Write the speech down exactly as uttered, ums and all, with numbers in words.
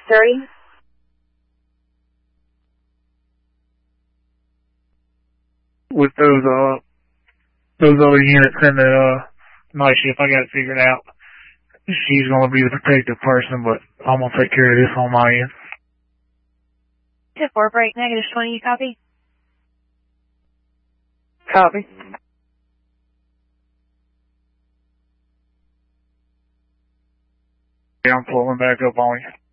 thirty. With those, uh, those other units in the, uh, night shift, I got it figured out. She's gonna be the protective person, but I'm gonna take care of this on my end. Tip four, break, negative twenty, you copy? Copy. Yeah, I'm pulling back up on you.